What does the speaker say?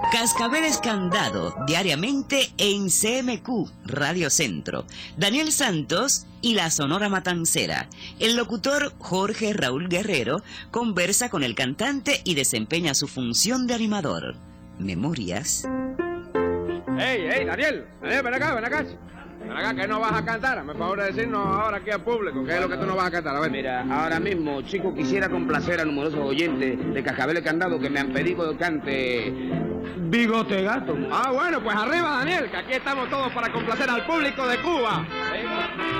Cascabeles Candado, diariamente en CMQ, Radio Centro. Daniel Santos y la Sonora Matancera. El locutor Jorge Raúl Guerrero conversa con el cantante y desempeña su función de animador. Memorias. ¡Ey, Daniel! Daniel, ven acá. Ven acá, que no vas a cantar. Me favor de decirnos ahora aquí al público qué es lo que tú no vas a cantar. A ver. Mira, ahora mismo, chicos, quisiera complacer a numerosos oyentes de Cascabeles Candado que me han pedido que cante Bigote Gato. Ah, bueno, pues arriba, Daniel, que aquí estamos todos para complacer al público de Cuba.